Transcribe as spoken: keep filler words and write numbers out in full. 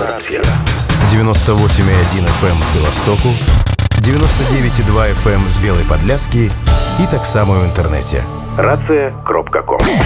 девяносто восемь и один эф эм з Белостоку, девяносто девять и два эф эм з Белой Подляски и так само в интернете. рация крапка ком.